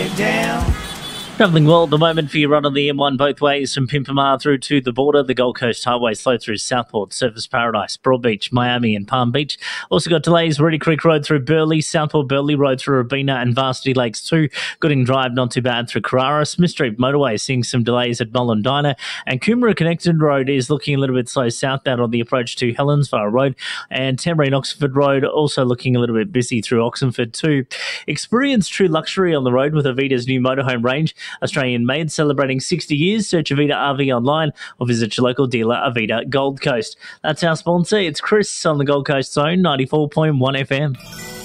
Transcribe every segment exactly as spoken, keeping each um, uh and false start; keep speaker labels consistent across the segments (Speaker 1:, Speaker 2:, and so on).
Speaker 1: get down.
Speaker 2: Travelling well at the moment for your run on the M one both ways from Pimpamar through to the border. The Gold Coast Highway slow through Southport, Surfers Paradise, Broadbeach, Miami and Palm Beach. Also got delays Reedy Creek Road through Burleigh, Southport Burleigh Road through Robina and Varsity Lakes two. Gooding Drive not too bad through Carrara. Smith Street Motorway seeing some delays at Mullen Diner. And Coomera Connected Road is looking a little bit slow southbound on the approach to Helensvale Road. And Tamworth Oxford Road also looking a little bit busy through Oxenford too. Experience true luxury on the road with Avita's new motorhome range. Australian made, celebrating sixty years. Search Avita R V online or visit your local dealer, Avita Gold Coast. That's our sponsor. It's Chris on the Gold Coast Zone, ninety-four point one F M.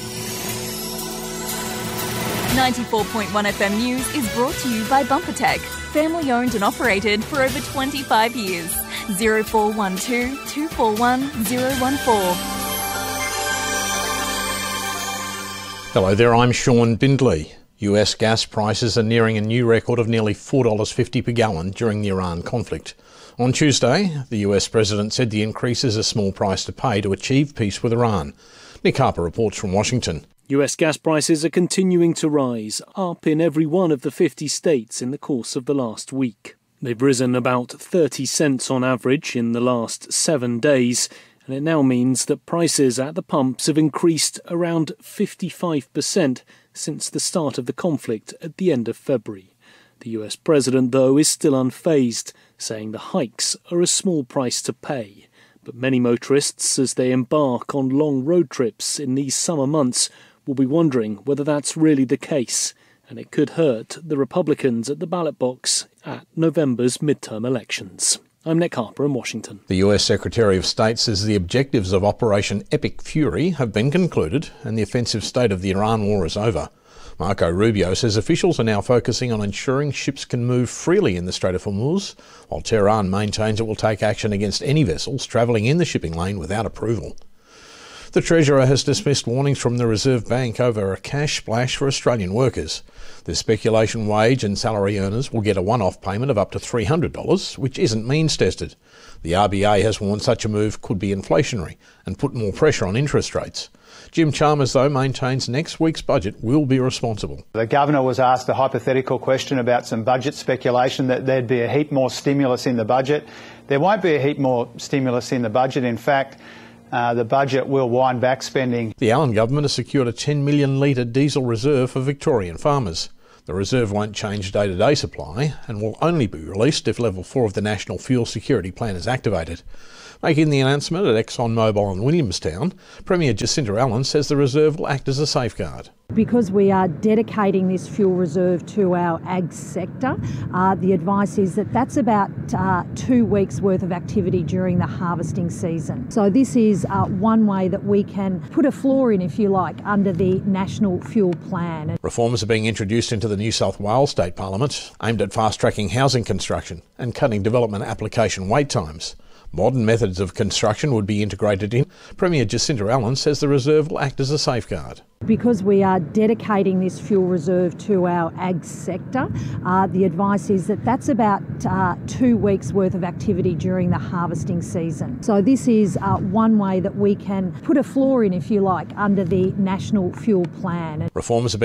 Speaker 3: ninety-four point one F M News is brought to you by BumperTech, family owned and operated for over twenty-five years. zero four one two, two four one, zero one four.
Speaker 4: Hello there, I'm Sean Bindley. U S gas prices are nearing a new record of nearly four dollars fifty per gallon during the Iran conflict. On Tuesday, the U S President said the increase is a small price to pay to achieve peace with Iran. Nick Harper reports from Washington.
Speaker 5: U S gas prices are continuing to rise, up in every one of the fifty states in the course of the last week. They've risen about thirty cents on average in the last seven days, and it now means that prices at the pumps have increased around fifty-five percent since the start of the conflict at the end of February. The U S President, though, is still unfazed, saying the hikes are a small price to pay. But many motorists, as they embark on long road trips in these summer months, will be wondering whether that's really the case, and it could hurt the Republicans at the ballot box at November's midterm elections. I'm Nick Harper in Washington.
Speaker 4: The U S Secretary of State says the objectives of Operation Epic Fury have been concluded and the offensive state of the Iran war is over. Marco Rubio says officials are now focusing on ensuring ships can move freely in the Strait of Hormuz, while Tehran maintains it will take action against any vessels travelling in the shipping lane without approval. The Treasurer has dismissed warnings from the Reserve Bank over a cash splash for Australian workers. The speculation wage and salary earners will get a one-off payment of up to three hundred dollars, which isn't means-tested. The R B A has warned such a move could be inflationary and put more pressure on interest rates. Jim Chalmers, though, maintains next week's budget will be responsible.
Speaker 6: The Governor was asked a hypothetical question about some budget speculation that there'd be a heap more stimulus in the budget. There won't be a heap more stimulus in the budget. In fact, Uh, the budget will wind back spending.
Speaker 4: The Allen government has secured a ten million litre diesel reserve for Victorian farmers. The reserve won't change day-to-day supply and will only be released if level four of the National Fuel Security Plan is activated. Making the announcement at ExxonMobil in Williamstown, Premier Jacinta Allen says the reserve will act as a safeguard.
Speaker 7: Because we are dedicating this fuel reserve to our ag sector, uh, the advice is that that's about uh, two weeks' worth of activity during the harvesting season. So this is uh, one way that we can put a floor in, if you like, under the National Fuel Plan.
Speaker 4: Reforms are being introduced into the New South Wales State Parliament, aimed at fast-tracking housing construction and cutting development application wait times. Modern methods of construction would be integrated in. Premier Jacinta Allen says the reserve will act as a safeguard.
Speaker 7: Because we are dedicating this fuel reserve to our ag sector, uh, the advice is that that's about uh, two weeks' worth of activity during the harvesting season. So this is uh, one way that we can put a floor in, if you like, under the National Fuel Plan.
Speaker 4: Reforms are